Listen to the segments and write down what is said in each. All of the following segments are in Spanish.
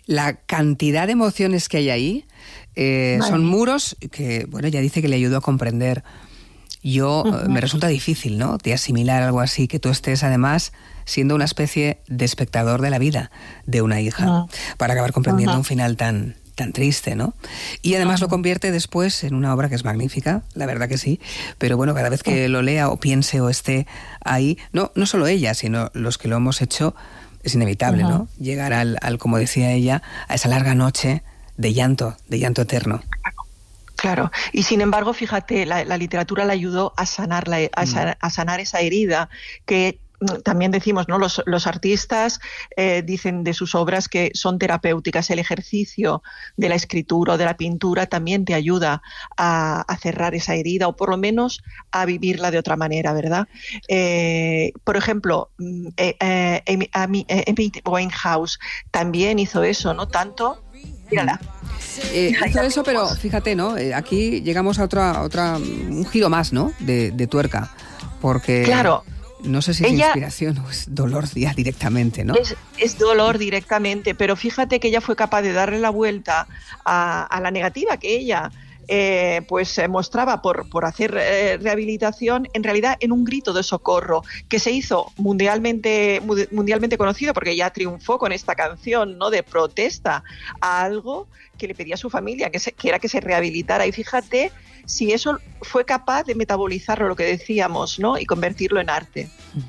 La cantidad de emociones que hay ahí son muros que, bueno, ella dice que le ayudó a comprender. Yo me resulta difícil, ¿no?, de asimilar algo así, que tú estés además siendo una especie de espectador de la vida de una hija, para acabar comprendiendo un final tan triste, ¿no? Y además lo convierte después en una obra que es magnífica, la verdad que sí, pero bueno, cada vez que lo lea o piense o esté ahí, no solo ella, sino los que lo hemos hecho, es inevitable, ¿no?, llegar al, como decía ella, a esa larga noche de llanto eterno. Claro, y sin embargo, fíjate, la literatura le ayudó a sanar, a sanar esa herida que también decimos, ¿no? Los artistas dicen de sus obras que son terapéuticas. El ejercicio de la escritura o de la pintura también te ayuda a cerrar esa herida, o por lo menos a vivirla de otra manera, ¿verdad? Por ejemplo, Amy Winehouse también hizo eso, ¿no? Tanto, mírala. Hizo eso, pero fíjate, ¿no? Aquí llegamos a un giro más, ¿no?, de tuerca, porque... Claro. No sé si es inspiración o es dolor ya directamente, ¿no? Es dolor directamente, pero fíjate que ella fue capaz de darle la vuelta a la negativa que ella mostraba por hacer rehabilitación, en realidad en un grito de socorro que se hizo mundialmente conocido, porque ella triunfó con esta canción, ¿no?, de protesta a algo que le pedía a su familia, que era que se rehabilitara. Y fíjate si eso fue capaz de metabolizarlo, lo que decíamos, ¿no?, y convertirlo en arte.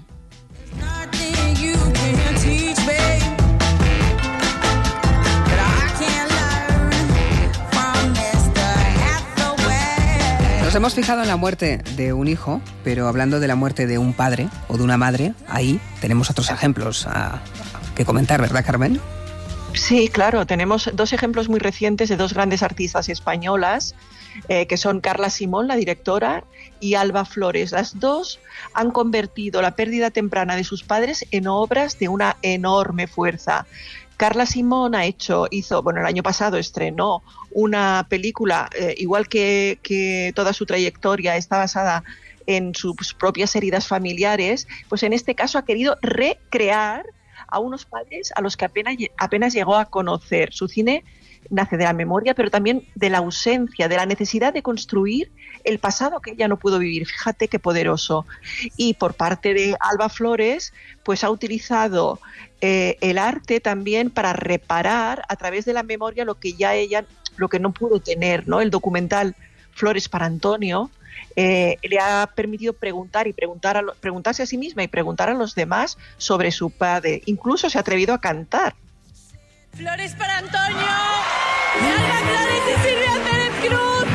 Nos hemos fijado en la muerte de un hijo, pero hablando de la muerte de un padre o de una madre, ahí tenemos otros ejemplos que comentar, ¿verdad, Carmen? Sí, claro, tenemos dos ejemplos muy recientes de dos grandes artistas españolas, que son Carla Simón, la directora, y Alba Flores. Las dos han convertido la pérdida temprana de sus padres en obras de una enorme fuerza. Carla Simón hizo, el año pasado estrenó una película, igual que toda su trayectoria está basada en sus propias heridas familiares, pues en este caso ha querido recrear a unos padres a los que apenas llegó a conocer. Su cine nace de la memoria, pero también de la ausencia, de la necesidad de construir el pasado que ella no pudo vivir. Fíjate qué poderoso. Y por parte de Alba Flores, pues ha utilizado el arte también para reparar a través de la memoria lo que no pudo tener, ¿no? El documental Flores para Antonio le ha permitido preguntarse a sí misma y preguntar a los demás sobre su padre. Incluso se ha atrevido a cantar. Flores para Antonio, Alba Flores y Silvia Pérez Cruz.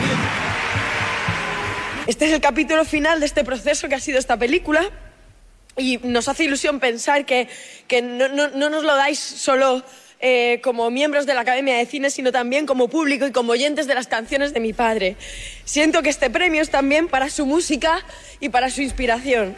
Este es el capítulo final de este proceso que ha sido esta película, y nos hace ilusión pensar que no nos lo dais solo como miembros de la Academia de Cine, sino también como público y como oyentes de las canciones de mi padre. Siento que este premio es también para su música y para su inspiración.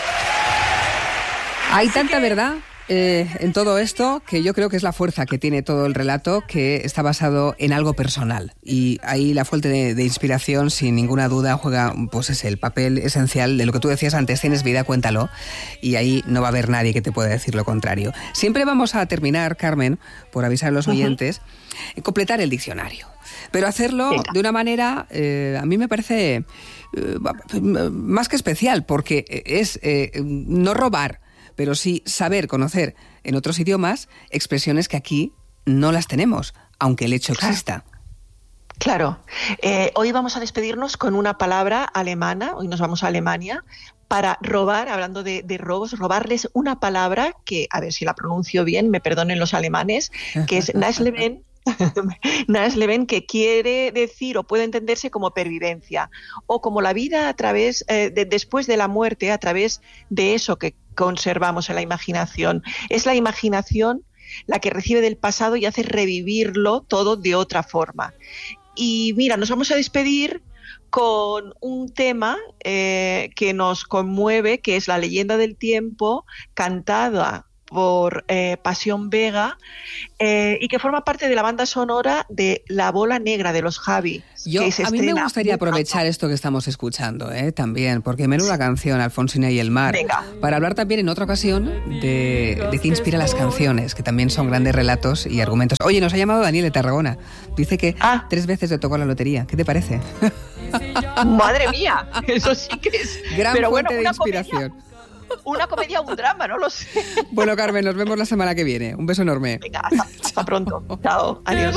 Hay tanta verdad en todo esto que yo creo que es la fuerza que tiene todo el relato, que está basado en algo personal, y ahí la fuente de inspiración sin ninguna duda juega, pues es el papel esencial de lo que tú decías antes: tienes vida, cuéntalo, y ahí no va a haber nadie que te pueda decir lo contrario. Siempre vamos a terminar, Carmen, por avisar a los oyentes, completar el diccionario, pero hacerlo de una manera, a mí me parece más que especial, porque es no robar, pero sí saber conocer en otros idiomas expresiones que aquí no las tenemos, aunque el hecho exista. Claro. Hoy vamos a despedirnos con una palabra alemana. Hoy nos vamos a Alemania para robar, hablando de robos, robarles una palabra que, a ver si la pronuncio bien, me perdonen los alemanes, que es Nasleben. Nasleben, que quiere decir o puede entenderse como pervivencia, o como la vida a través después de la muerte, a través de eso que conservamos en la imaginación. Es la imaginación la que recibe del pasado y hace revivirlo todo de otra forma. Y mira, nos vamos a despedir con un tema que nos conmueve, que es La leyenda del tiempo, cantada por Pasión Vega y que forma parte de la banda sonora de La Bola Negra de los Javi. A mí me gustaría aprovechar esto que estamos escuchando también, porque menuda canción, Alfonsina y el mar. Venga. Para hablar también en otra ocasión de qué inspira las canciones, que también son grandes relatos y argumentos. Oye, nos ha llamado Daniel de Tarragona. Dice que 3 veces le tocó la lotería. ¿Qué te parece? Madre mía, eso sí que es... Gran fuente de inspiración. Una comedia o un drama, no lo sé. Bueno, Carmen, nos vemos la semana que viene. Un beso enorme. Venga, hasta pronto. Chao, adiós.